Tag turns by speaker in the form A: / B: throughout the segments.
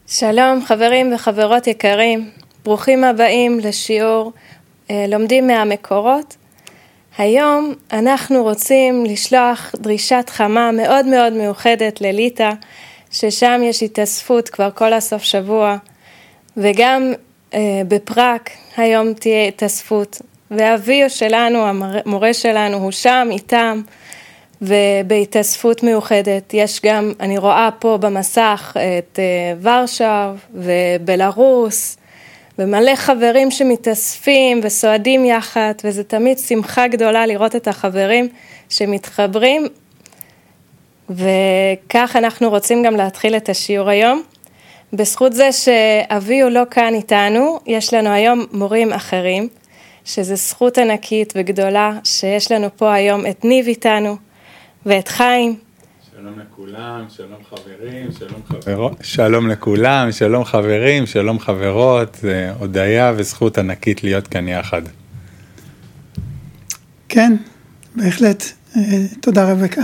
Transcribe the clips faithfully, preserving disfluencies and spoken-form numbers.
A: שלום חברים וחברות יקרים, ברוכים הבאים לשיעור אה, לומדים מהמקורות. היום אנחנו רוצים לשלוח דרישת חמה מאוד מאוד מיוחדת לליטה, ששם יש התאספות כבר כל הסוף שבוע, וגם אה, בפרק היום תהיה התאספות, ואביו שלנו, המורה שלנו, הוא שם איתם, ובהתאספות מיוחדת. יש גם, אני רואה פה במסך את ורשב ובלרוס, ומלא חברים שמתאספים וסועדים יחד, וזה תמיד שמחה גדולה לראות את החברים שמתחברים, וכך אנחנו רוצים גם להתחיל את השיעור היום. בזכות זה שאבי הוא לא כאן איתנו, יש לנו היום מורים אחרים, שזה זכות ענקית וגדולה, שיש לנו פה היום את ניב איתנו, ואת חיים.
B: שלום לכולם, שלום חברים, שלום חברות. שלום לכולם, שלום חברים, שלום חברות. זה הודיה וזכות ענקית להיות כאן יחד.
C: כן, בהחלט. תודה רבקה.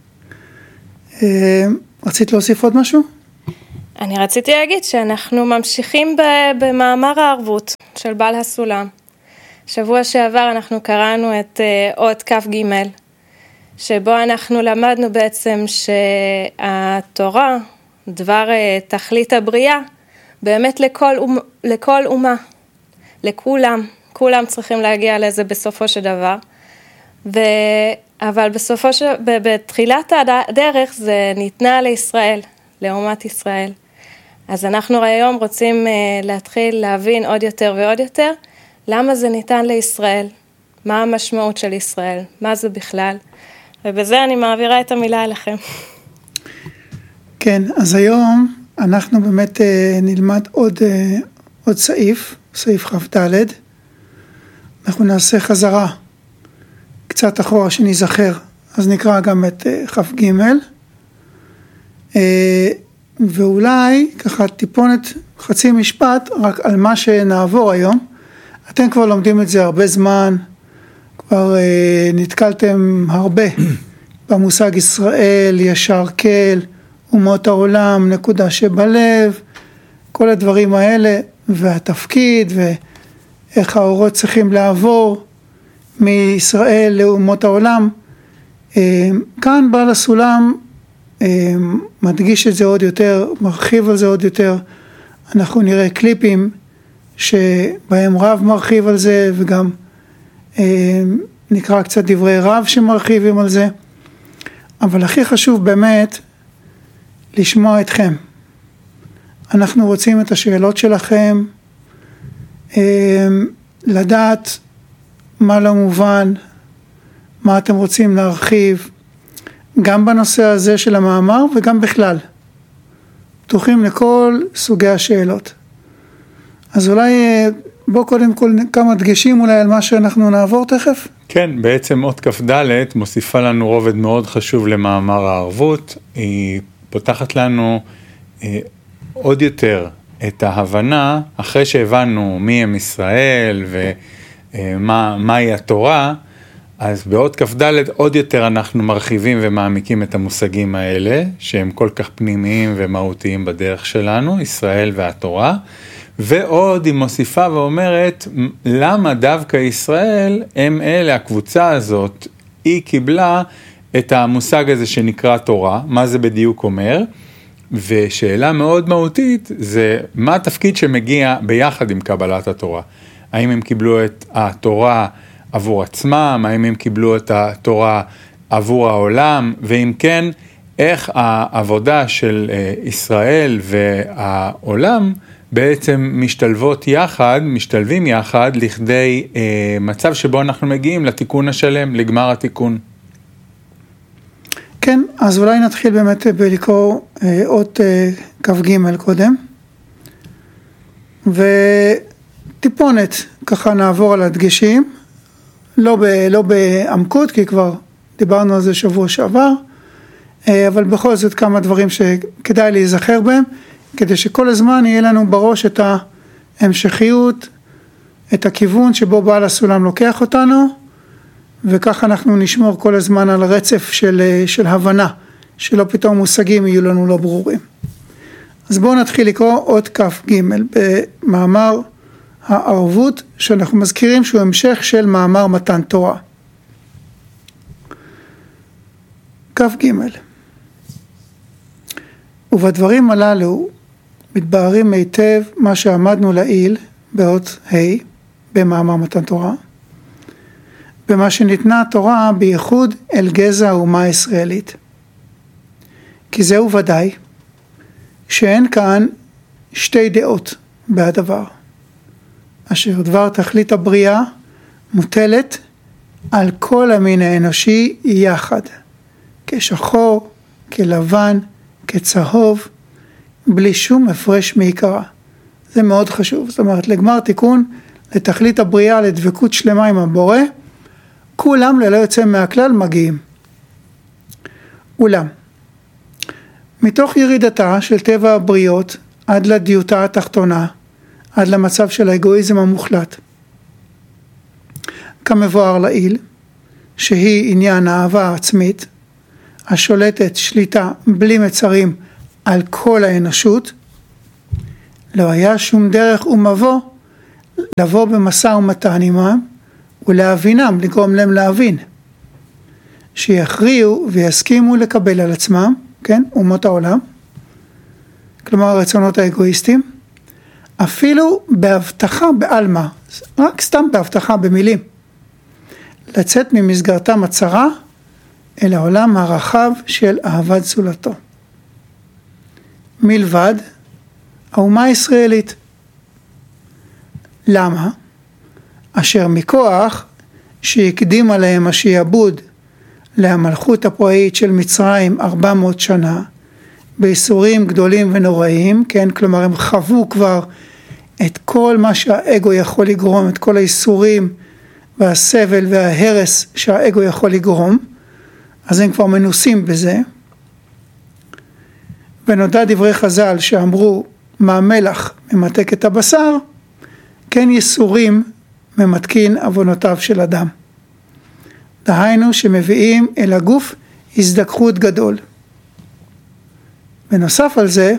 C: רצית להוסיף עוד משהו?
A: אני רציתי להגיד שאנחנו ממשיכים במאמר הערבות של בעל הסולם. שבוע שעבר אנחנו קראנו את אות כף גימל. שבו אנחנו למדנו בעצם שהתורה, דבר תכלית הבריאה, באמת לכל, לכל אומה, לכולם, כולם צריכים להגיע לזה בסופו של דבר, ו... אבל בסופו של... בתחילת הדרך זה ניתנה לישראל, לאומת ישראל. אז אנחנו היום רוצים להתחיל להבין עוד יותר ועוד יותר, למה זה ניתן לישראל, מה המשמעות של ישראל, מה זה בכלל, ובזה אני מעבירה את המילה אליכם.
C: כן, אז היום אנחנו באמת נלמד עוד, עוד סעיף, סעיף כ"ד. אנחנו נעשה חזרה קצת אחורה שנזכר, אז נקרא גם את כ"ג. ואולי ככה טיפונת חצי משפט רק על מה שנעבור היום. אתם כבר לומדים את זה הרבה זמן, כבר אה, נתקלתם הרבה במושג ישראל, ישר כל, אומות העולם, נקודה שבלב, כל הדברים האלה, והתפקיד, ואיך האורות צריכים לעבור מישראל לאומות העולם. אה, כאן בעל הסולם אה, מדגיש את זה עוד יותר, מרחיב על זה עוד יותר. אנחנו נראה קליפים שבהם רב מרחיב על זה, וגם נקרא קצת דברי רב שמרחיבים על זה. אבל הכי חשוב באמת לשמוע אתכם. אנחנו רוצים את השאלות שלכם, לדעת מה לא מובן, מה אתם רוצים להרחיב, גם בנושא הזה של המאמר וגם בכלל. פתוחים לכל סוגי השאלות. אז אולי בוא קודם כל כמה דגשים אולי על מה שאנחנו נעבור תכף.
B: כן, בעצם אות כ"ד מוסיפה לנו רובד מאוד חשוב למאמר הערבות. היא פותחת לנו אה, עוד יותר את ההבנה, אחרי שהבנו מי הם ישראל ומה מהי התורה, אז באות כ"ד עוד יותר אנחנו מרחיבים ומעמיקים את המושגים האלה, שהם כל כך פנימיים ומהותיים בדרך שלנו, ישראל והתורה. ועוד היא מוסיפה ואומרת, למה דווקא ישראל הם אלה, הקבוצה הזאת, היא קיבלה את המושג הזה שנקרא תורה, מה זה בדיוק אומר, ושאלה מאוד מהותית זה מה התפקיד שמגיע ביחד עם קבלת התורה. האם הם קיבלו את התורה עבור עצמם, האם הם קיבלו את התורה עבור העולם, ואם כן, איך העבודה של ישראל והעולם בעצם משתלבות יחד, משתלבים יחד לכדי אה, מצב שבו אנחנו מגיעים לתיקון השלם, לגמר התיקון.
C: כן, אז אולי נתחיל באמת בלקרוא אה, אות אה, כ"ג קודם. וטיפונת, ככה נעבור על הדגשים, לא, ב, לא בעמקות, כי כבר דיברנו על זה שבוע שעבר, אה, אבל בכל זאת כמה דברים שכדאי להיזכר בהם, כדי שכל הזמן יהיה לנו בראש את ההמשכיות, את הכיוון שבו בעל הסולם לוקח אותנו, וכך אנחנו נשמור כל הזמן על רצף של, של הבנה, שלא פתאום מושגים יהיו לנו לא ברורים. אז בואו נתחיל לקרוא עוד כף ג' במאמר הערבות, שאנחנו מזכירים שהוא המשך של מאמר מתן תורה. כף ג' ובדברים הללו מתבהרים היטב מה שעמדנו לעיל באות ה' במאמר מתן תורה, במה שניתנה התורה בייחוד אל גזע האומה הישראלית. כי זהו ודאי שאין כאן שתי דעות בהדבר, אשר דבר תכלית הבריאה מוטלת על כל המין האנושי יחד, כשחור, כלבן, כצהוב, בלי שום הפרש מעיקרה. זה מאוד חשוב. זאת אומרת, לגמר תיקון, לתכלית הבריאה, לדבקות שלמה עם הבורא, כולם ללא יוצא מהכלל מגיעים. אולם, מתוך ירידתה של טבע הבריות עד לדיוטה התחתונה, עד למצב של האגואיזם המוחלט, כמבואר לעיל, שהיא עניין האהבה העצמית, השולטת שליטה בלי מצרים על כל האנושות, לא היה שום דרך ומבוא לבוא במסע ומתן עמם ולהבינם, לגרום להם להבין, שיכריעו ויסכימו לקבל על עצמם, כן, אומות העולם, כלומר הרצונות האגואיסטיים, אפילו בהבטחה בעלמא, רק סתם בהבטחה במילים, לצאת ממסגרתם הצרה אל העולם הרחב של אהבת זולתו. מלבד האומה הישראלית. למה? אשר מכוח שהקדים עליהם השיעבוד להמלכות הפראית של מצרים ארבע מאות שנה, באיסורים גדולים ונוראים, כן? כלומר הם חוו כבר את כל מה שהאגו יכול לגרום, את כל האיסורים והסבל וההרס שהאגו יכול לגרום, אז הם כבר מנוסים בזה. ונודע דברי חז"ל שאמרו, מה מלח ממתק את הבשר, כן ייסורים ממתקין עוונותיו של אדם. דהיינו שמביאים אל הגוף הזדככות גדול. בנוסף על זה,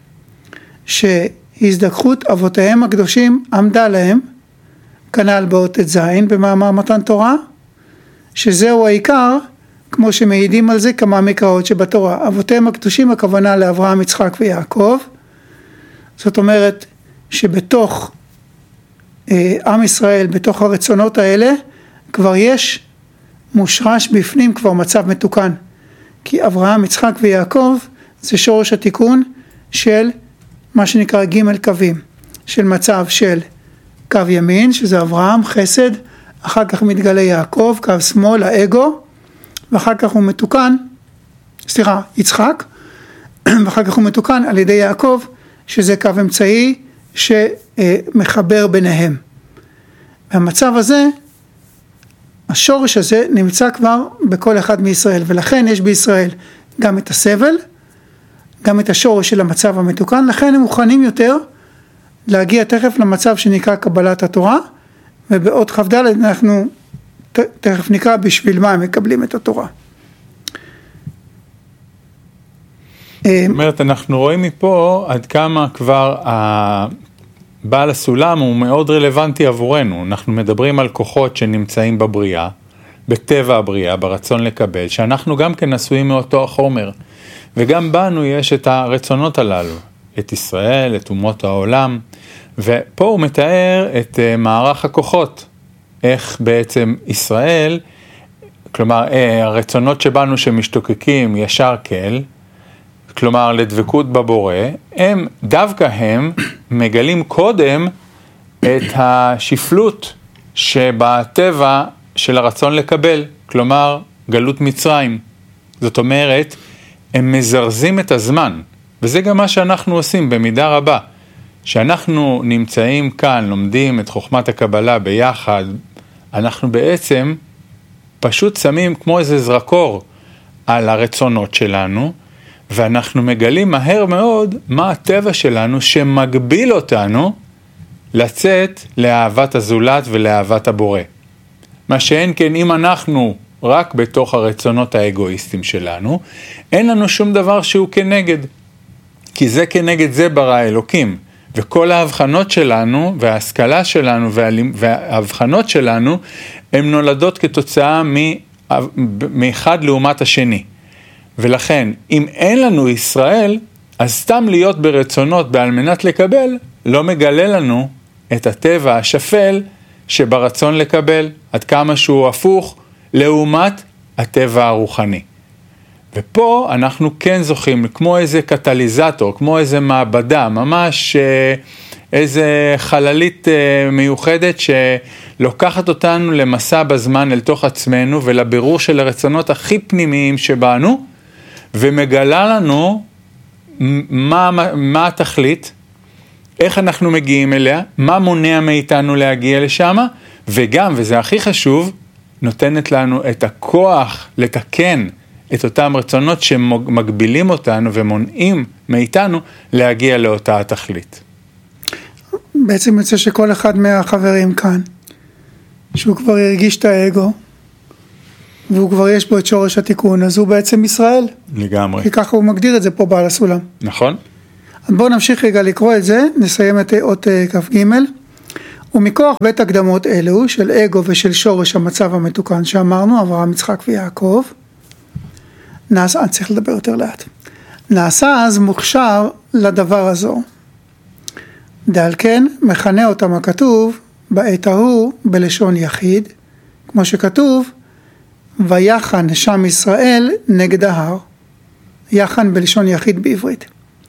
C: שהזדככות אבותיהם הקדושים עמדה להם, כנ"ל באות את זין במאמר מתן תורה, שזהו העיקר, כמו שמעידים על זה כמה מקראות שבתורה. אבותיהם הקדושים הכוונה לאברהם, יצחק ויעקב, זאת אומרת שבתוך אה, עם ישראל, בתוך הרצונות האלה, כבר יש מושרש בפנים כבר מצב מתוקן. כי אברהם, יצחק ויעקב זה שורש התיקון של מה שנקרא ג' קווים, של מצב של קו ימין, שזה אברהם, חסד, אחר כך מתגלה יעקב, קו שמאל, האגו, ואחר כך הוא מתוקן, סליחה, יצחק, ואחר כך הוא מתוקן על ידי יעקב, שזה קו אמצעי שמחבר ביניהם. והמצב הזה, השורש הזה נמצא כבר בכל אחד מישראל, ולכן יש בישראל גם את הסבל, גם את השורש של המצב המתוקן, לכן הם מוכנים יותר להגיע תכף למצב שנקרא קבלת התורה, ובעוד כ"ד אנחנו תכף נקרא בשביל מה הם מקבלים את התורה.
B: זאת אומרת, אנחנו רואים מפה עד כמה כבר בעל הסולם הוא מאוד רלוונטי עבורנו. אנחנו מדברים על כוחות שנמצאים בבריאה, בטבע הבריאה, ברצון לקבל, שאנחנו גם כן עשויים מאותו החומר. וגם בנו יש את הרצונות הללו, את ישראל, את אומות העולם, ופה הוא מתאר את מערך הכוחות, איך בעצם ישראל, כלומר הרצונות שבנו שמשתוקקים ישר כל, כלומר לדבקות בבורא, הם דווקא הם מגלים קודם את השפלות שבטבע של הרצון לקבל, כלומר גלות מצרים. זאת אומרת, הם מזרזים את הזמן, וזה גם מה שאנחנו עושים במידה רבה. שאנחנו נמצאים כאן, לומדים את חוכמת הקבלה ביחד, אנחנו בעצם פשוט שמים כמו איזה זרקור על הרצונות שלנו, ואנחנו מגלים מהר מאוד מה הטבע שלנו שמגביל אותנו לצאת לאהבת הזולת ולאהבת הבורא. מה שאין כן אם אנחנו רק בתוך הרצונות האגואיסטיים שלנו, אין לנו שום דבר שהוא כנגד. כי זה כנגד זה ברא אלוקים. וכל ההבחנות שלנו, וההשכלה שלנו, וההבחנות שלנו, הן נולדות כתוצאה מאחד לעומת השני. ולכן, אם אין לנו ישראל, אז סתם להיות ברצונות בעל מנת לקבל, לא מגלה לנו את הטבע השפל שברצון לקבל, עד כמה שהוא הפוך, לעומת הטבע הרוחני. ופה אנחנו כן זוכים, כמו איזה קטליזטור, כמו איזה מעבדה, ממש איזה חללית מיוחדת שלוקחת אותנו למסע בזמן אל תוך עצמנו, ולבירור של הרצונות הכי פנימיים שבנו, ומגלה לנו מה, מה התכלית, איך אנחנו מגיעים אליה, מה מונע מאיתנו להגיע לשם, וגם, וזה הכי חשוב, נותנת לנו את הכוח לתקן את אותם רצונות שמגבילים אותנו ומונעים מאיתנו להגיע לאותה התכלית.
C: בעצם יוצא שכל אחד מהחברים כאן, שהוא כבר הרגיש את האגו, והוא כבר יש בו את שורש התיקון, אז הוא בעצם ישראל.
B: לגמרי.
C: כי ככה הוא מגדיר את זה פה בעל הסולם.
B: נכון.
C: אז בואו נמשיך רגע לקרוא את זה, נסיים את אות כ"ג. ומכוח בית הקדמות אלו, של אגו ושל שורש המצב המתוקן שאמרנו, אברהם, יצחק ויעקב, נעשה, אני צריך לדבר יותר לאט, נעשה אז מוכשר לדבר הזו. דעל כן מכנה אותם הכתוב בעת ההוא בלשון יחיד, כמו שכתוב, ויחן שם ישראל נגד ההר, יחן בלשון יחיד בעברית.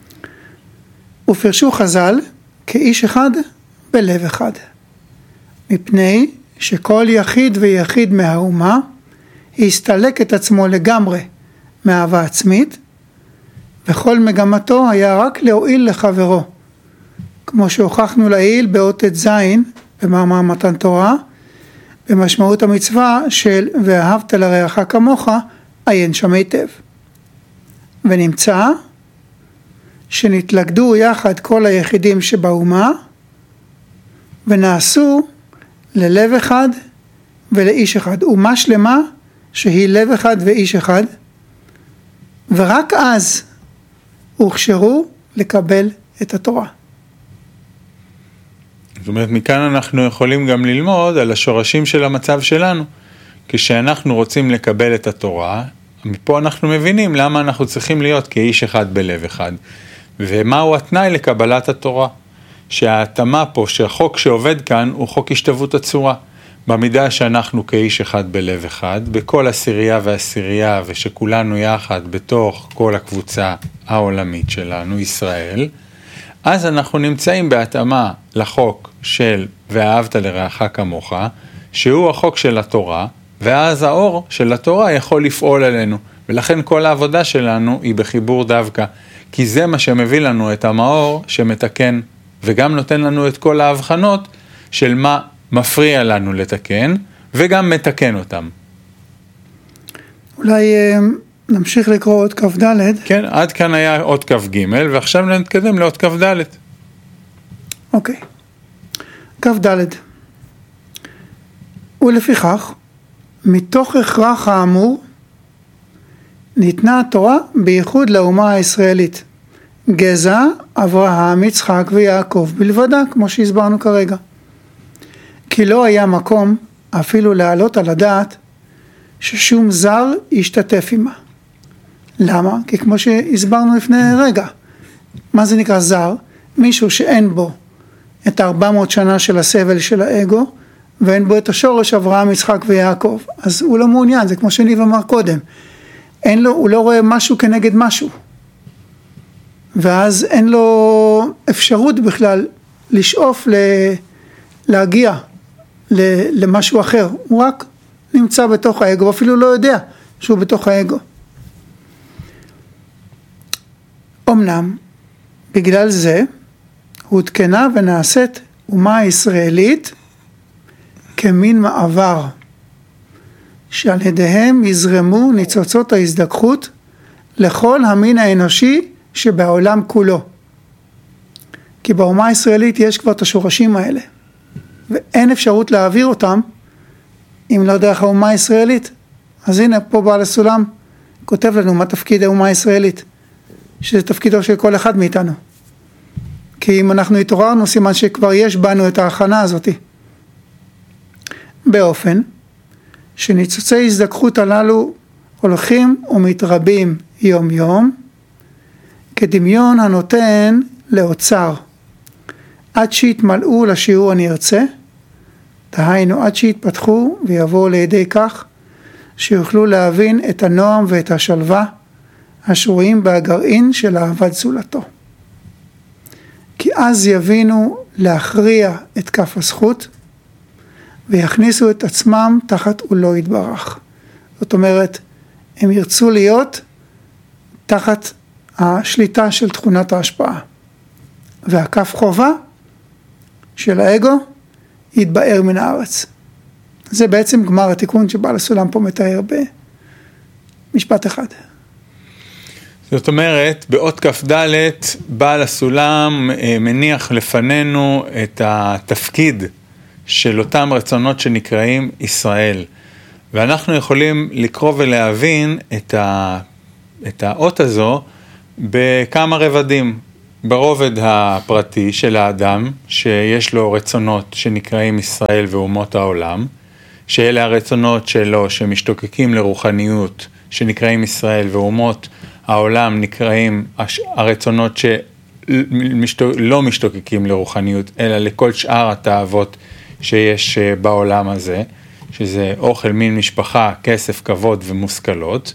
C: ופרשו חז"ל כאיש אחד בלב אחד, מפני שכל יחיד ויחיד מהאומה הסתלק את עצמו לגמרי מאהבה עצמית, וכל מגמתו היה רק להועיל לחברו, כמו שהוכחנו לעיל באות את זין במאמר מתן תורה, במשמעות המצווה של ואהבת לרעך כמוך, עיין שם היטב. ונמצא שנתלכדו יחד כל היחידים שבאומה, ונעשו ללב אחד ולאיש אחד, אומה שלמה שהיא לב אחד ואיש אחד, ורק אז הוכשרו לקבל את התורה.
B: זאת אומרת, מכאן אנחנו יכולים גם ללמוד על השורשים של המצב שלנו. כשאנחנו רוצים לקבל את התורה, מפה אנחנו מבינים למה אנחנו צריכים להיות כאיש אחד בלב אחד. ומהו התנאי לקבלת התורה? שההתאמה פה, שהחוק שעובד כאן הוא חוק השתוות הצורה. במידה שאנחנו כאיש אחד בלב אחד, בכל עשירייה ועשירייה, ושכולנו יחד בתוך כל הקבוצה העולמית שלנו, ישראל, אז אנחנו נמצאים בהתאמה לחוק של ואהבת לרעך כמוך, שהוא החוק של התורה, ואז האור של התורה יכול לפעול עלינו. ולכן כל העבודה שלנו היא בחיבור דווקא, כי זה מה שמביא לנו את המאור שמתקן, וגם נותן לנו את כל ההבחנות של מה מפריע לנו לתקן, וגם מתקן אותם.
C: אולי נמשיך לקרוא עוד כ"ד.
B: כן, עד כאן היה עוד כ"ג, ועכשיו נתקדם לעוד כ"ד.
C: אוקיי. כ"ד. ולפיכך, מתוך הכרח האמור, ניתנה התורה בייחוד לאומה הישראלית. גזע, אברהם, יצחק ויעקב בלבדה, כמו שהסברנו כרגע. כי לא היה מקום אפילו להעלות על הדעת ששום זר ישתתף עמה. למה? כי כמו שהסברנו לפני רגע, מה זה נקרא זר? מישהו שאין בו את ארבע מאות שנה של הסבל של האגו, ואין בו את השורש אברהם, יצחק ויעקב. אז הוא לא מעוניין, זה כמו שניב אמר קודם. אין לו, הוא לא רואה משהו כנגד משהו. ואז אין לו אפשרות בכלל לשאוף ל... להגיע למשהו אחר. הוא רק נמצא בתוך האגו, אפילו לא יודע שהוא בתוך האגו. אמנם, בגלל זה, הותקנה ונעשית אומה הישראלית כמין מעבר, שעל ידיהם יזרמו ניצוצות ההזדקחות לכל המין האנושי שבעולם כולו. כי באומה הישראלית יש כבר את השורשים האלה, ואין אפשרות להעביר אותם אם לא דרך האומה הישראלית. אז הנה פה בעל הסולם כותב לנו מה תפקיד האומה הישראלית, שזה תפקידו של כל אחד מאיתנו. כי אם אנחנו התעוררנו, סימן שכבר יש בנו את ההכנה הזאת. באופן שניצוצי הזדככות הללו הולכים ומתרבים יום יום, כדמיון הנותן לאוצר, עד שיתמלאו לשיעור הנרצה, דהיינו עד שיתפתחו ויבואו לידי כך, שיוכלו להבין את הנועם ואת השלווה, השרויים בהגרעין של אהבת זולתו. כי אז יבינו להכריע את כף הזכות, ויכניסו את עצמם תחת עולו יתברך. זאת אומרת, הם ירצו להיות תחת השליטה של תכונת ההשפעה. והכף חובה של האגו יתבאר מן הארץ. זה בעצם גמר התיקון שבעל הסולם פה מתאר במשפט אחד.
B: זאת אומרת, באות כף ד' בעל הסולם מניח לפנינו את התפקיד של אותם רצונות שנקראים ישראל. ואנחנו יכולים לקרוא ולהבין את, ה, את האות הזו בכמה רבדים. ברובד הפרטי של האדם, שיש לו רצונות שנקראים ישראל ואומות העולם, שאלה הרצונות שלו שמשתוקקים לרוחניות, שנקראים ישראל ואומות העולם נקראים הרצונות שלא משתוקקים לרוחניות, אלא לכל שאר התאוות שיש בעולם הזה, שזה אוכל, מין, משפחה, כסף, כבוד ומושכלות.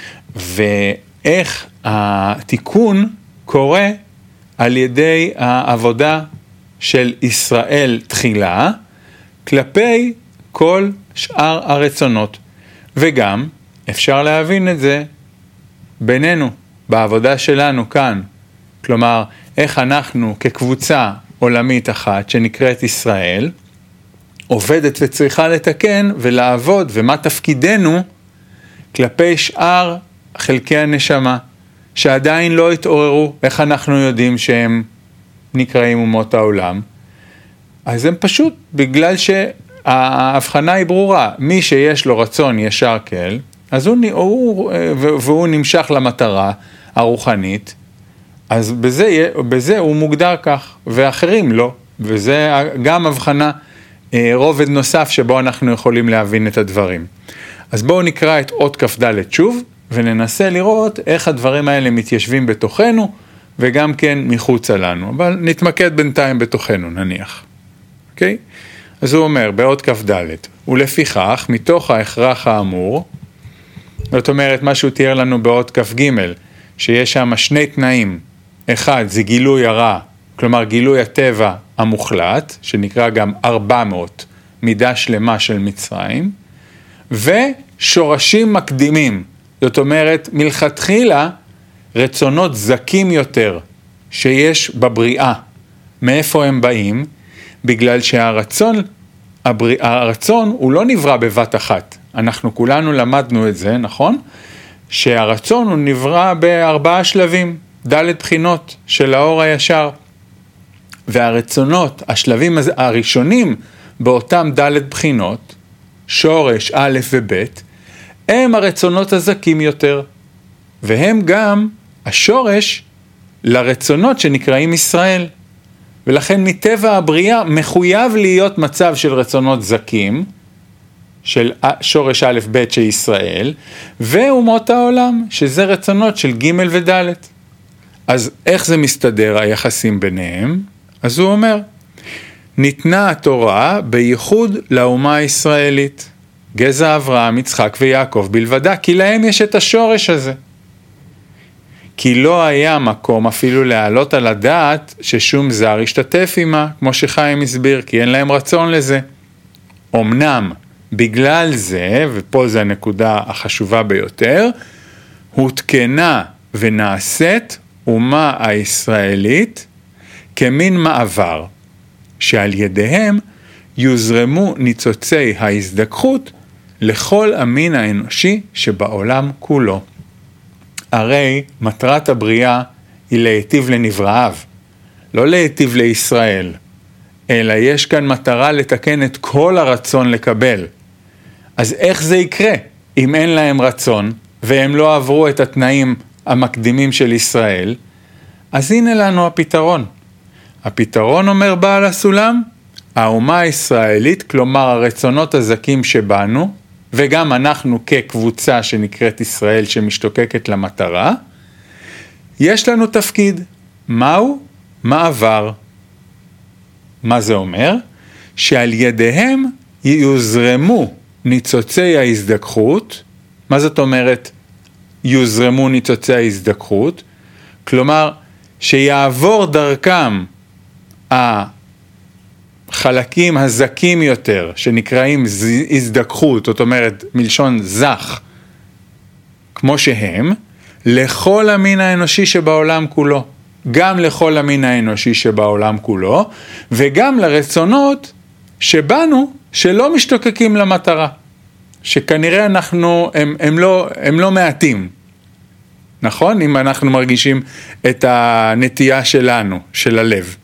B: ואיך התיקון קורה על ידי העבודה של ישראל תחילה, כלפי כל שאר הרצונות. וגם אפשר להבין את זה בינינו, בעבודה שלנו כאן. כלומר, איך אנחנו כקבוצה עולמית אחת שנקראת ישראל, עובדת וצריכה לתקן ולעבוד, ומה תפקידנו כלפי שאר חלקי הנשמה, שעדיין לא התעוררו. איך אנחנו יודעים שהם נקראים אומות העולם? אז הם פשוט בגלל שההבחנה היא ברורה. מי שיש לו רצון ישר כל, אז הוא, הוא, והוא נמשך למטרה הרוחנית, אז בזה, בזה הוא מוגדר כך, ואחרים לא. וזה גם הבחנה, רובד נוסף שבו אנחנו יכולים להבין את הדברים. אז בואו נקרא את אות כף ד' שוב, וננסה לראות איך הדברים האלה מתיישבים בתוכנו, וגם כן מחוצה לנו. אבל נתמקד בינתיים בתוכנו, נניח. אוקיי? אז הוא אומר, באות כף ד', ולפיכך, מתוך ההכרח האמור, זאת אומרת, מה שהוא תיאר לנו באות כף ג', שיש שם שני תנאים. אחד, זה גילוי הרע, כלומר גילוי הטבע המוחלט, שנקרא גם ארבע מאות, מידה שלמה של מצרים, ושורשים מקדימים, זאת אומרת, מלכתחילה רצונות זקים יותר שיש בבריאה. מאיפה הם באים? בגלל שהרצון, הבריא, הרצון הוא לא נברא בבת אחת. אנחנו כולנו למדנו את זה, נכון? שהרצון הוא נברא בארבעה שלבים, ד' בחינות של האור הישר. והרצונות, השלבים הראשונים באותם ד' בחינות, שורש א' וב', הם הרצונות הזקים יותר, והם גם השורש לרצונות שנקראים ישראל. ולכן מטבע הבריאה מחויב להיות מצב של רצונות זקים, של שורש א' ב' של ישראל, ואומות העולם, שזה רצונות של ג' וד'. אז איך זה מסתדר היחסים ביניהם? אז הוא אומר, ניתנה התורה בייחוד לאומה הישראלית, גזע אברהם, יצחק ויעקב בלבדה, כי להם יש את השורש הזה. כי לא היה מקום אפילו להעלות על הדעת ששום זר ישתתף עמה, כמו שחיים הסביר, כי אין להם רצון לזה. אמנם, בגלל זה, ופה זה הנקודה החשובה ביותר, הותקנה ונעשית אומה הישראלית כמין מעבר, שעל ידיהם יוזרמו ניצוצי ההזדככות לכל המין האנושי שבעולם כולו. הרי מטרת הבריאה היא להיטיב לנבראיו, לא להיטיב לישראל, אלא יש כאן מטרה לתקן את כל הרצון לקבל. אז איך זה יקרה אם אין להם רצון, והם לא עברו את התנאים המקדימים של ישראל? אז הנה לנו הפתרון. הפתרון, אומר בעל הסולם, האומה הישראלית, כלומר הרצונות הזכים שבנו, וגם אנחנו כקבוצה שנקראת ישראל שמשתוקקת למטרה, יש לנו תפקיד. מהו? מעבר. מה זה אומר? שעל ידיהם יוזרמו ניצוצי ההזדככות. מה זאת אומרת יוזרמו ניצוצי ההזדככות? כלומר שיעבור דרכם החלקים הזקים יותר שנקראים הזדככות, זאת אומרת מלשון זך, כמו שהם, לכל המין האנושי שבעולם כולו. גם לכל המין האנושי שבעולם כולו, וגם לרצונות שבנו שלא משתוקקים למטרה. שכנראה אנחנו, הם, הם, לא, הם לא מעטים. נכון? אם אנחנו מרגישים את הנטייה שלנו, של הלב.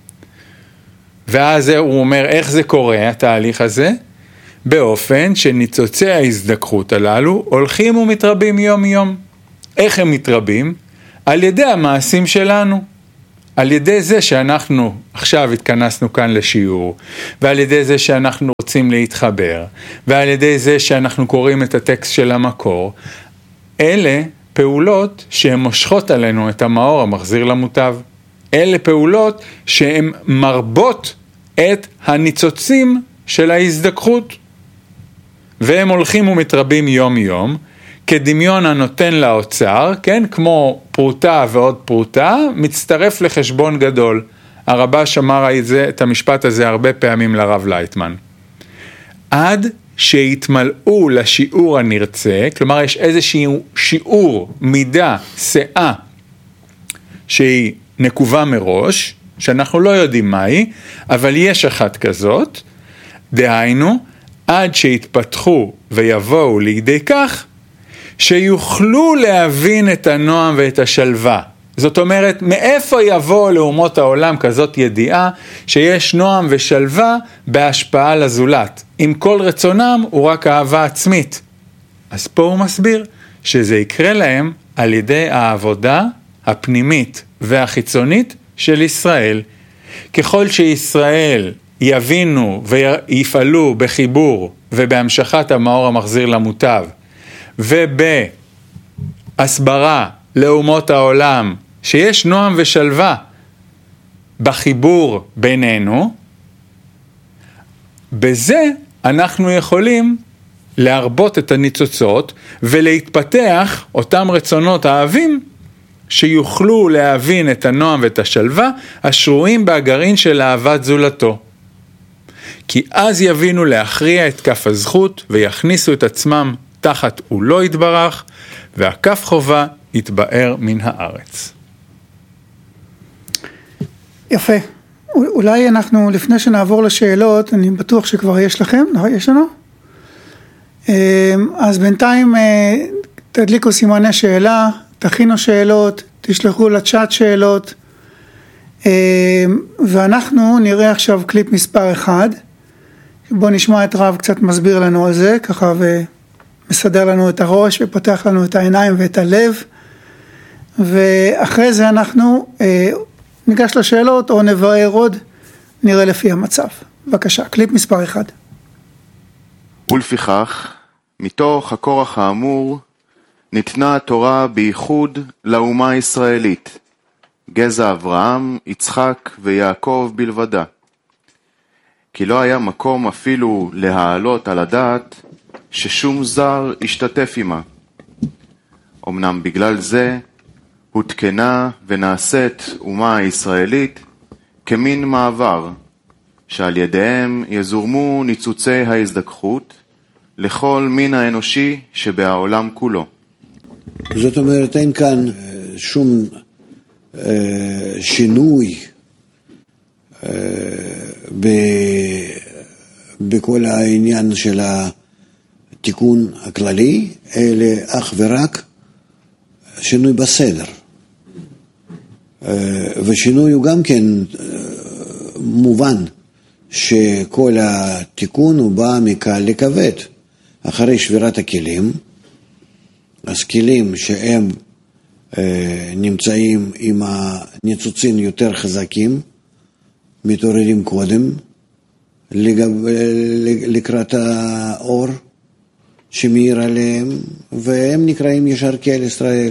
B: ואז הוא אומר, איך זה קורה, התהליך הזה? באופן שניצוצי ההזדככות הללו הולכים ומתרבים יום יום. איך הם מתרבים? על ידי המעשים שלנו. על ידי זה שאנחנו עכשיו התכנסנו כאן לשיעור, ועל ידי זה שאנחנו רוצים להתחבר, ועל ידי זה שאנחנו קוראים את הטקסט של המקור, אלה פעולות שהן מושכות עלינו את המאור המחזיר למוטב. אלה פעולות שהן מרבות את הניצוצים של ההזדככות. והם הולכים ומתרבים יום יום, כדמיון הנותן לאוצר, כן, כמו פרוטה ועוד פרוטה, מצטרף לחשבון גדול. הרבש אמר את המשפט הזה הרבה פעמים לרב לייטמן. עד שהתמלאו לשיעור הנרצה, כלומר יש איזשהו שיעור, מידה, שאה, שהיא נקובה מראש, שאנחנו לא יודעים מהי, אבל יש אחת כזאת, דהיינו, עד שהתפתחו ויבואו לידי כך, שיוכלו להבין את הנועם ואת השלווה. זאת אומרת, מאיפה יבוא לאומות העולם כזאת ידיעה שיש נועם ושלווה בהשפעה לזולת? אם כל רצונם הוא רק אהבה עצמית. אז פה הוא מסביר שזה יקרה להם על ידי העבודה הפנימית והחיצונית של ישראל. ככל שישראל יבינו ויפעלו בחיבור ובהמשכת המאור המחזיר למוטב, ובהסברה לאומות העולם שיש נועם ושלווה בחיבור בינינו, בזה אנחנו יכולים להרבות את הניצוצות ולהתפתח אותם רצונות האהבים שיוכלו להבין את הנועם ואת השלווה השרויים בהגרעין של אהבת זולתו. כי אז יבינו להכריע את כף הזכות ויכניסו את עצמם תחת הוא לא יתברך, והכף חובה יתבאר מן הארץ.
C: יפה. אולי אנחנו, לפני שנעבור לשאלות, אני בטוח שכבר יש לכם, יש לנו? אז בינתיים תדליקו סימני שאלה, תכינו שאלות, תשלחו לצ'אט שאלות, ואנחנו נראה עכשיו קליפ מספר אחד, בוא נשמע את רב קצת מסביר לנו על זה, ככה ומסדר לנו את הראש ופותח לנו את העיניים ואת הלב, ואחרי זה אנחנו ניגש לשאלות או נבאר עוד, נראה לפי המצב. בבקשה, קליפ מספר אחד.
D: ולפיכך, מתוך הכורח האמור, ניתנה התורה בייחוד לאומה הישראלית, גזע אברהם, יצחק ויעקב בלבדה. כי לא היה מקום אפילו להעלות על הדעת ששום זר ישתתף עמה. אמנם בגלל זה הותקנה ונעשית אומה הישראלית כמין מעבר, שעל ידיהם יזורמו ניצוצי ההזדככות לכל מין האנושי שבעולם כולו.
E: זאת אומרת, אין כאן שום אה, שינוי אה, ב, בכל העניין של התיקון הכללי, אלא אך ורק שינוי בסדר. אה, ושינוי הוא גם כן אה, מובן שכל התיקון הוא בא מקל לכבד. אחרי שבירת הכלים, אז כלים שהם נמצאים עם הניצוצים יותר חזקים, מתעוררים קודם, לקראת האור שמאיר עליהם, והם נקראים ישר כאל ישראל.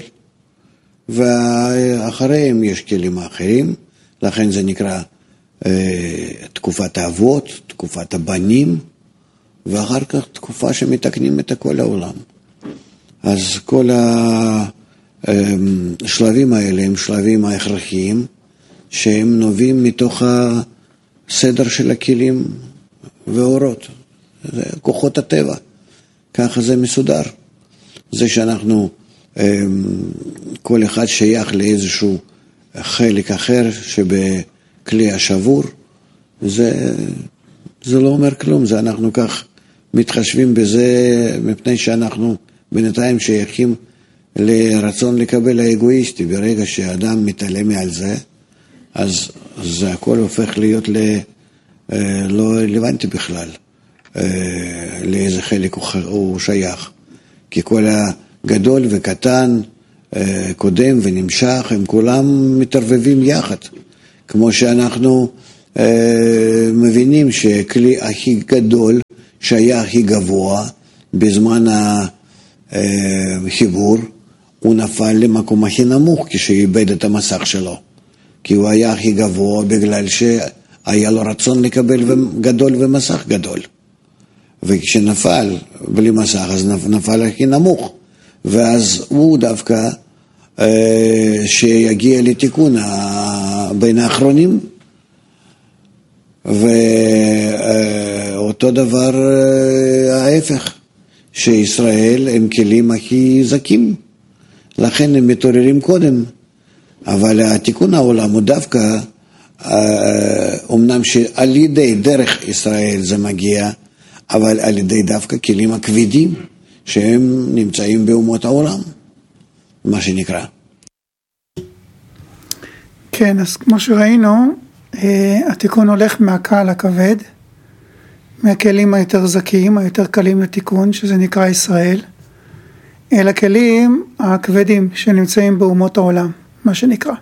E: ואחריהם יש כלים אחרים, לכן זה נקרא אה, תקופת האבות, תקופת הבנים, ואחר כך תקופה שמתקנים את כל העולם. אז כל השלבים האלה הם שלבים ההכרחיים, שהם נובעים מתוך הסדר של הכלים ואורות. זה כוחות הטבע, ככה זה מסודר. זה שאנחנו, כל אחד שייך לאיזשהו חלק אחר שבכלי השבור, זה, זה לא אומר כלום, זה אנחנו כך מתחשבים בזה, מפני שאנחנו בינתיים שייכים לרצון לקבל האגואיסטי. ברגע שהאדם מתעלם מעל זה, אז זה הכל הופך להיות ל, לא רלוונטי בכלל, לאיזה חלק הוא שייך. כי כל הגדול וקטן, קודם ונמשך, הם כולם מתערבבים יחד. כמו שאנחנו מבינים שכלי הכי גדול שהיה הכי גבוה בזמן החיבור, הוא נפל למקום הכי נמוך כשאיבד את המסך שלו. כי הוא היה הכי גבוה בגלל שהיה לו רצון לקבל גדול ומסך גדול. וכשנפל בלי מסך, אז נפל הכי נמוך. ואז הוא דווקא אה, שיגיע לתיקון בין האחרונים. ואותו דבר אה, ההפך, שישראל הם כלים הכי זקים. לכן הם מתעוררים קודם. אבל התיקון העולם הוא דווקא, אה, אומנם שעל ידי דרך ישראל זה מגיע, אבל על ידי דווקא כלים הכבדים שהם נמצאים באומות העולם, מה שנקרא.
C: כן, אז כמו שראינו, התיקון הולך מהקל הכבד, מהכלים היותר זכיים, היותר קלים לתיקון, שזה נקרא ישראל, אל הכלים הכבדים שנמצאים באומות העולם, מה שנקרא.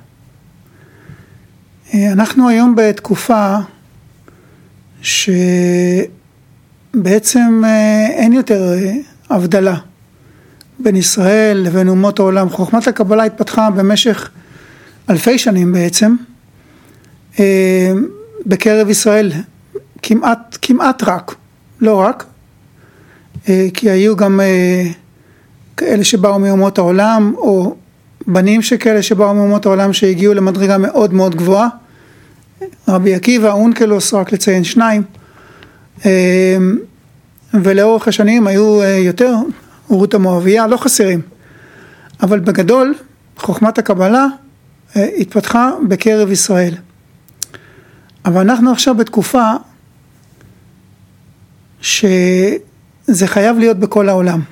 C: אנחנו היום בתקופה ש... בעצם אין יותר הבדלה בין ישראל לבין אומות העולם. חוכמת הקבלה התפתחה במשך אלפי שנים בעצם, בקרב ישראל, כמעט, כמעט רק, לא רק, כי היו גם כאלה שבאו מאומות העולם, או בנים שכאלה שבאו מאומות העולם שהגיעו למדרגה מאוד מאוד גבוהה, רבי עקיבא, אונקלוס, רק לציין שניים, ולאורך השנים היו יותר, רות המואביה, לא חסרים, אבל בגדול חוכמת הקבלה התפתחה בקרב ישראל. אבל אנחנו עכשיו בתקופה שזה חייב להיות בכל העולם.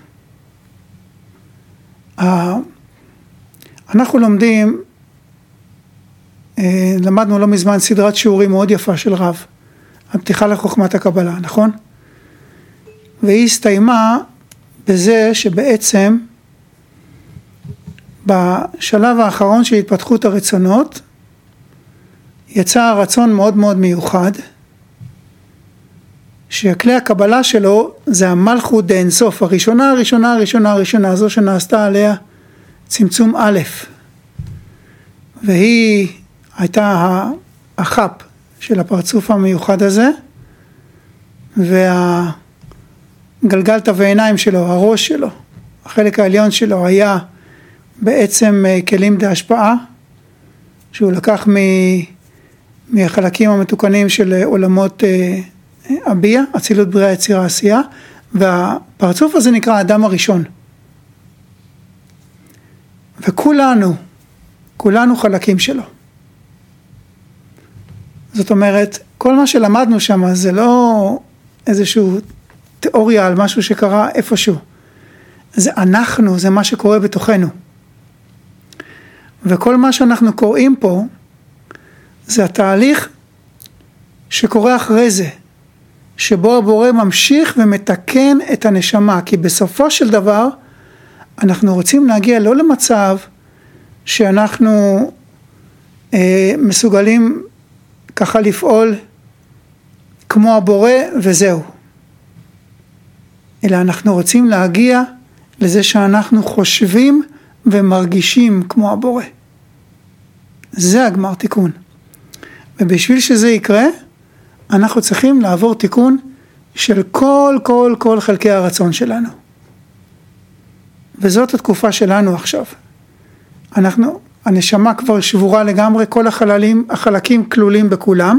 C: אנחנו לומדים, למדנו לא מזמן סדרת שיעורים מאוד יפה של רב, הפתיחה לחוכמת הקבלה, נכון? והיא הסתיימה בזה שבעצם בשלב האחרון של התפתחות הרצונות יצא רצון מאוד מאוד מיוחד, שכלי הקבלה שלו זה המלכות דאינסוף, הראשונה, הראשונה, הראשונה, הראשונה, זו שנעשתה עליה צמצום א', והיא הייתה החפ של הפרצוף המיוחד הזה, והגלגלת ועיניים שלו, הראש שלו, החלק העליון שלו היה בעצם כלים דהשפעה, שהוא לקח מהחלקים המתוקנים של עולמות אביה, אצילות בריאה יצירה עשייה, והפרצוף הזה נקרא האדם הראשון. וכולנו, כולנו חלקים שלו. זאת אומרת, כל מה שלמדנו שם זה לא איזשהו תיאוריה על משהו שקרה איפשהו. זה אנחנו, זה מה שקורה בתוכנו. וכל מה שאנחנו קוראים פה, זה התהליך שקורה אחרי זה, שבו הבורא ממשיך ומתקן את הנשמה, כי בסופו של דבר, אנחנו רוצים להגיע לא למצב שאנחנו אה, מסוגלים ככה לפעול כמו הבורא וזהו. אלא אנחנו רוצים להגיע לזה שאנחנו חושבים ומרגישים כמו הבורא. זה הגמר תיקון. ובשביל שזה יקרה, אנחנו צריכים לעבור תיקון של כל כל כל חלקי הרצון שלנו. וזאת התקופה שלנו עכשיו. אנחנו, הנשמה כבר שבורה לגמרי, כל החללים, החלקים כלולים בכולם,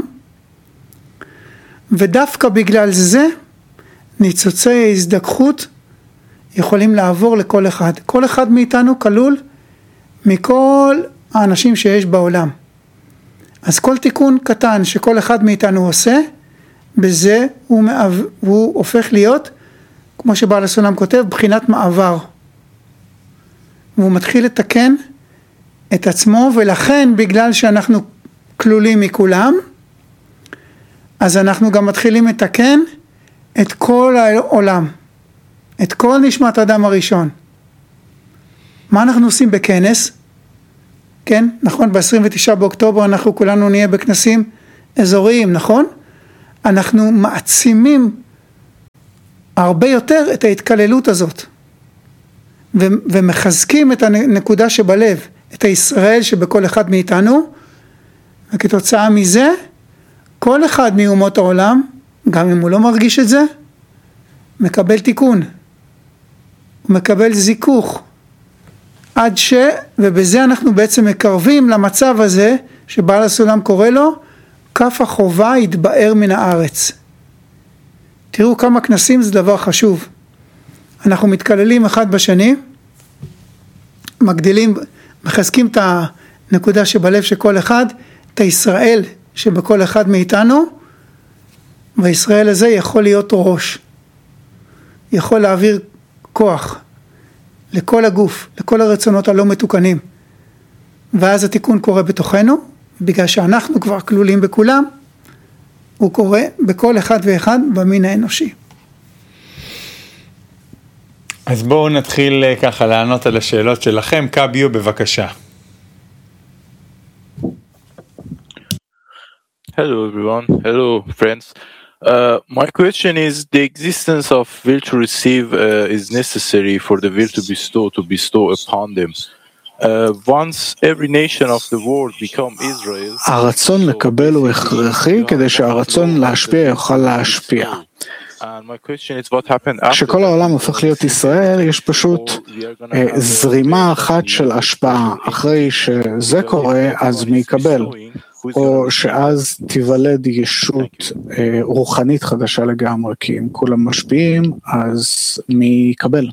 C: ודווקא בגלל זה, ניצוצי הזדככות יכולים לעבור לכל אחד. כל אחד מאיתנו כלול מכל האנשים שיש בעולם. אז כל תיקון קטן שכל אחד מאיתנו עושה, בזה הוא, מעב, הוא הופך להיות, כמו שבעל הסולם כותב, בחינת מעבר. והוא מתחיל לתקן את עצמו, ולכן בגלל שאנחנו כלולים מכולם, אז אנחנו גם מתחילים לתקן את כל העולם, את כל נשמת האדם הראשון. מה אנחנו עושים בכנס? כן, נכון, ב-עשרים ותשעה באוקטובר אנחנו כולנו נהיה בכנסים אזוריים, נכון? אנחנו מעצימים הרבה יותר את ההתקללות הזאת, ו- ומחזקים את הנקודה שבלב, את הישראל שבכל אחד מאיתנו, וכתוצאה מזה, כל אחד מאומות העולם, גם אם הוא לא מרגיש את זה, מקבל תיקון, הוא מקבל זיכוך, עד ש, ובזה אנחנו בעצם מקרבים למצב הזה, שבעל הסולם קורא לו, כף החובה יתבאר מן הארץ. תראו כמה כנסים זה דבר חשוב. אנחנו מתקללים אחד בשני, מגדילים, מחזקים את הנקודה שבלב שכל אחד, את הישראל שבכל אחד מאיתנו, והישראל הזה יכול להיות ראש, יכול להעביר כוח לכל הגוף, לכל הרצונות הלא מתוקנים, ואז התיקון קורה בתוכנו, בגלל שאנחנו כבר כלולים בכולם, הוא קורה בכל אחד ואחד במין האנושי.
B: אז בואו נתחיל ככה לענות על השאלות שלכם. קביו, בבקשה.
F: Hello everyone, hello friends. Uh, my question is, the existence of will to receive uh, is necessary for the will to bestow to bestow upon them. Uh, once every nation of the world become Israel,
G: הרצון לקבל הוא הכרחי כדי שהרצון להשפיע יוכל להשפיע. כשכל העולם הופך להיות ישראל, יש פשוט זרימה אחת של השפעה. אחרי שזה קורה, אז מי יקבל? או שאז תיוולד ישות רוחנית חדשה לגמרי, כי אם כולם משפיעים, אז מי יקבל?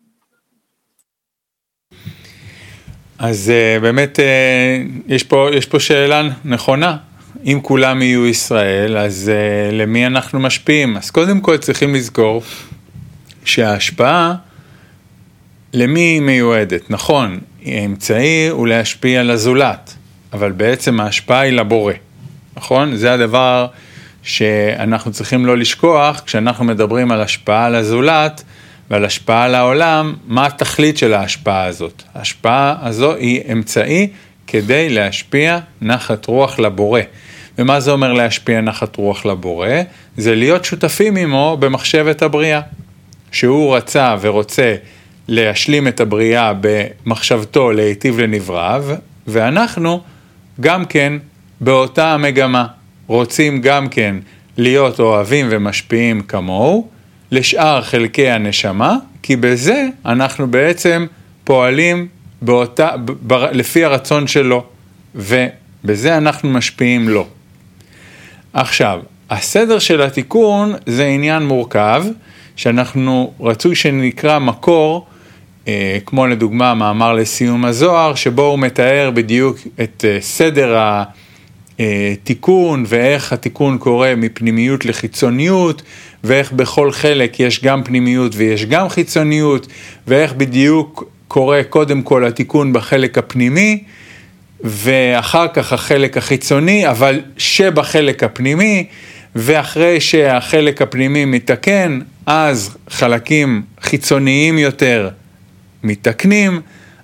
B: אז באמת יש פה, יש פה שאלה נכונה. אם כולם יהיו ישראל, אז למי אנחנו משפיעים? אז קודם כל צריכים לזכור שההשפעה למי היא מיועדת. נכון, האמצעי הוא להשפיע על הזולת, אבל בעצם ההשפעה היא לבורא. נכון? זה הדבר שאנחנו צריכים לא לשכוח כשאנחנו מדברים על השפעה על הזולת ועל השפעה על העולם. מה התכלית של ההשפעה הזאת? ההשפעה הזו היא אמצעי כדי להשפיע נחת רוח לבורא. ומה זה אומר להשפיע נחת רוח לבורא? זה להיות שותפים עמו במחשבת הבריאה. שהוא רצה ורוצה להשלים את הבריאה במחשבתו להיטיב לנבריו, ואנחנו גם כן באותה המגמה רוצים גם כן להיות אוהבים ומשפיעים כמוהו לשאר חלקי הנשמה, כי בזה אנחנו בעצם פועלים באותה, ב, לפי הרצון שלו, ובזה אנחנו משפיעים לו. עכשיו, הסדר של התיקון זה עניין מורכב, שאנחנו רצוי שנקרא מקור, אה, כמו לדוגמה מאמר לסיום הזוהר, שבו הוא מתאר בדיוק את אה, סדר התיקון, ואיך התיקון קורה מפנימיות לחיצוניות, ואיך בכל חלק יש גם פנימיות ויש גם חיצוניות, ואיך בדיוק קורה קודם כל התיקון בחלק הפנימי, ואחר כך החלק החיצוני, אבל שבחלק הפנימי, ואחרי שהחלק הפנימי מתקן, אז חלקים חיצוניים יותר מתקנים,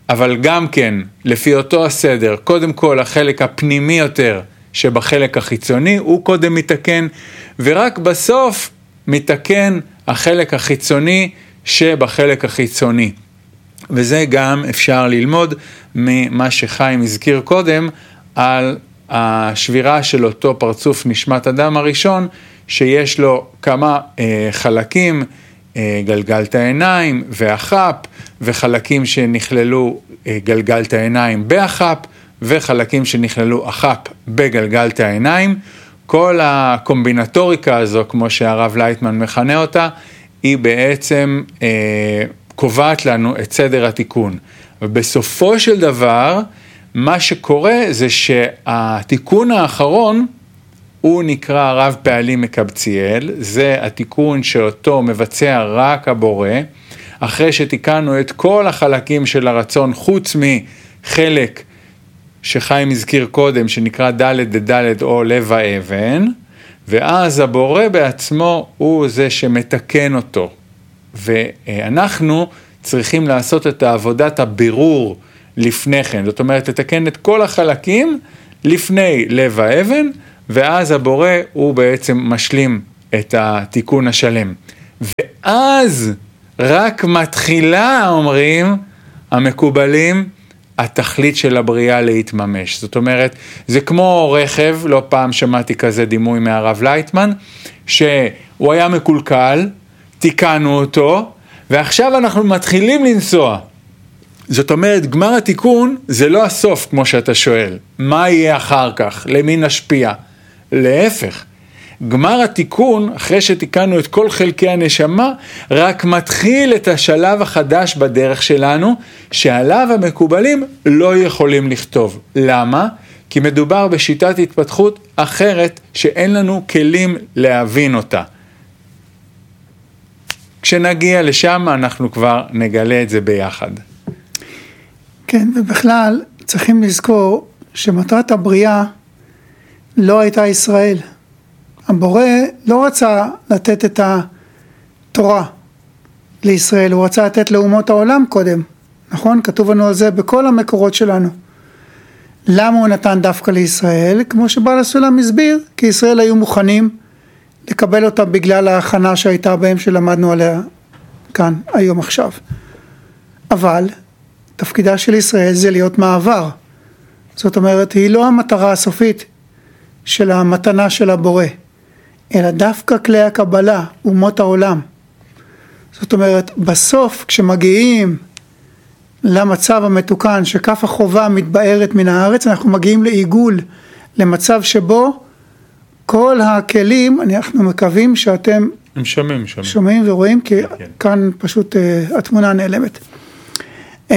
B: אבל גם כן, לפי אותו הסדר, קודם כל החלק הפנימי יותר שבחלק החיצוני, הוא קודם מתקן, ורק בסוף מתקן החלק החיצוני שבחלק החיצוני. וזה גם אפשר ללמוד ממה שחיים הזכיר קודם, על השבירה של אותו פרצוף נשמת אדם הראשון, שיש לו כמה אה, חלקים, אה, גלגלת העיניים והחפ, וחלקים שנכללו אה, גלגלת העיניים בהחפ, וחלקים שנכללו החפ בגלגלת העיניים. כל הקומבינטוריקה הזו, כמו שהרב לייטמן מכנה אותה, היא בעצם אה, קובעת לנו את סדר התיקון. ובסופו של דבר, מה שקורה זה שהתיקון האחרון, הוא נקרא רב פעלים מקבציאל, זה התיקון שאותו מבצע רק הבורא, אחרי שתיקנו את כל החלקים של הרצון, חוץ מחלק שחיים הזכיר קודם, שנקרא דלת דדלת או לב האבן, ואז הבורא בעצמו הוא זה שמתקן אותו. ואנחנו צריכים לעשות את עבודת הבירור לפני כן, זאת אומרת, לתקן את כל החלקים לפני לב האבן, ואז הבורא הוא בעצם משלים את התיקון השלם. ואז רק מתחילה, אומרים המקובלים, התכלית של הבריאה להתממש. זאת אומרת, זה כמו רכב, לא פעם שמעתי כזה דימוי מהרב לייטמן, שהוא היה מקולקל, תיקנו אותו, ועכשיו אנחנו מתחילים לנסוע. זאת אומרת, גמר התיקון זה לא הסוף, כמו שאתה שואל. מה יהיה אחר כך? למי נשפיע? להפך. גמר התיקון, אחרי שתיקנו את כל חלקי הנשמה, רק מתחיל את השלב החדש בדרך שלנו, שעליו המקובלים לא יכולים לכתוב. למה? כי מדובר בשיטת התפתחות אחרת, שאין לנו כלים להבין אותה. כשנגיע לשם, אנחנו כבר נגלה את זה ביחד.
C: כן, ובכלל צריכים לזכור שמטרת הבריאה לא הייתה ישראל. הבורא לא רצה לתת את התורה לישראל, הוא רצה לתת לאומות העולם קודם, נכון? כתוב לנו על זה בכל המקורות שלנו. למה הוא נתן דווקא לישראל? כמו שבעל הסולם הסביר, כי ישראל היו מוכנים לקבל אותה בגלל ההכנה שהייתה בהם שלמדנו עליה כאן היום עכשיו. אבל תפקידה של ישראל זה להיות מעבר. זאת אומרת, היא לא המטרה הסופית של המתנה של הבורא, אלא דווקא כלי הקבלה, אומות העולם. זאת אומרת, בסוף כשמגיעים למצב המתוקן שכף החובה מתבארת מן הארץ, אנחנו מגיעים לעיגול, למצב שבו כל הכלים, אנחנו מקווים שאתם
B: הם שומעים, שומעים.
C: שומעים ורואים, כי כן. כאן פשוט uh, התמונה נעלמת. Uh,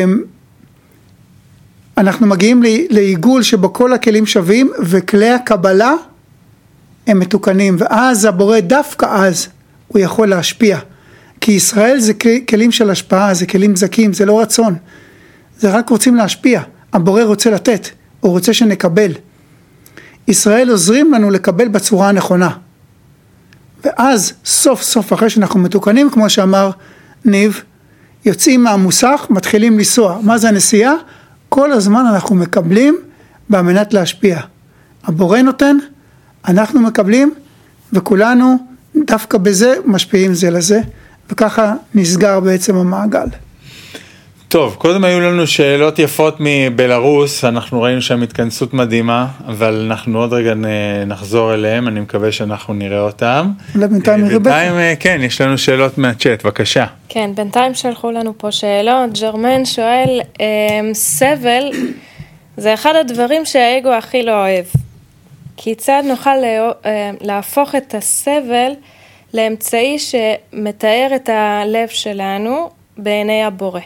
C: אנחנו מגיעים לעיגול שבו כל הכלים שווים, וכלי הקבלה הם מתוקנים, ואז הבורא דווקא אז הוא יכול להשפיע. כי ישראל זה כלים של השפעה, זה כלים זקים, זה לא רצון. זה רק רוצים להשפיע. הבורא רוצה לתת, הוא רוצה שנקבל. ישראל עוזרים לנו לקבל בצורה הנכונה. ואז סוף סוף אחרי שאנחנו מתוקנים, כמו שאמר ניב, יוצאים מהמוסך, מתחילים לנסוע. מה זה הנסיעה? כל הזמן אנחנו מקבלים במנת להשפיע. הבורא נותן, אנחנו מקבלים, וכולנו דווקא בזה משפיעים זה לזה, וככה נסגר בעצם המעגל.
B: טוב, קודם היו לנו שאלות יפות מבלרוס, אנחנו ראינו שם התכנסות מדהימה, אבל אנחנו עוד רגע נחזור אליהם, אני מקווה שאנחנו נראה אותם.
C: בינתיים נראה.
B: בינתיים, כן, יש לנו שאלות מהצ'אט, בבקשה.
A: כן, בינתיים שלחו לנו פה שאלות, ג'רמן שואל, סבל, זה אחד הדברים שהאגו הכי לא אוהב. כיצד נוכל להפוך את הסבל לאמצעי שמתאר את הלב שלנו בעיני הבורא?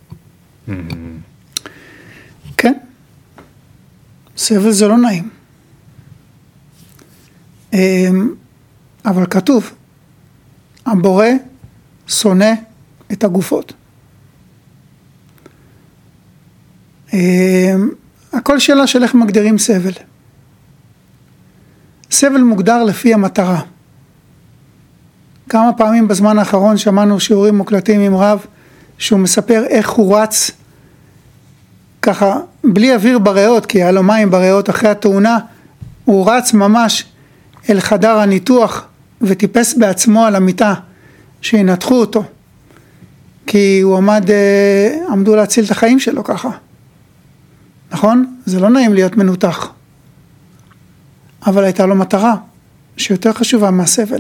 C: כן, סבל זה לא נעים, אבל כתוב, הבורא שונא את הגופות. הכל שאלה של איך מגדירים סבל. סבל מוגדר לפי המטרה. כמה פעמים בזמן האחרון שמענו שיעורים מוקלטים עם רב, שהוא מספר איך הוא רץ ככה, בלי אוויר בריאות, כי היה לו מים בריאות אחרי התאונה, הוא רץ ממש אל חדר הניתוח, וטיפס בעצמו על המיטה, שינתחו אותו, כי הוא עמד, עמדו להציל את החיים שלו ככה. נכון? זה לא נעים להיות מנותח. אבל הייתה לו מטרה, שיותר חשובה מהסבל.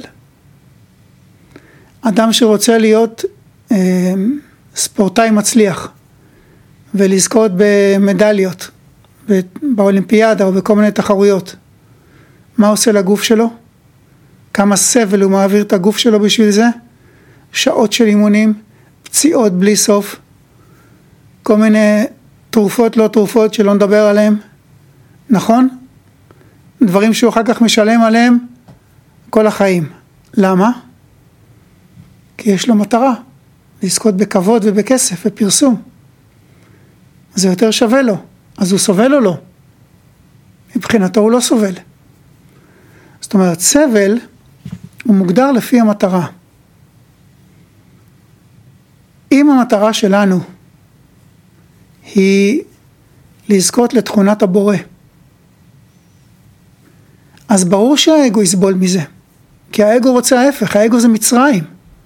C: אדם שרוצה להיות אה, ספורטאי מצליח, ולזכות במדליות, באולימפיאדה או בכל מיני תחרויות, מה עושה לגוף שלו? כמה סבל הוא מעביר את הגוף שלו בשביל זה? שעות של אימונים, פציעות בלי סוף, כל מיני תרופות לא תרופות שלא נדבר עליהם, נכון? דברים שהוא אחר כך משלם עליהם כל החיים. למה? כי יש לו מטרה, לזכות בכבוד ובכסף ופרסום. זה יותר שווה לו, אז הוא סובל או לא? מבחינתו הוא לא סובל. זאת אומרת, סבל הוא מוגדר לפי המטרה. אם המטרה שלנו היא לזכות לתכונת הבורא, אז ברור שהאגו יסבול מזה, כי האגו רוצה ההפך, האגו זה מצרים.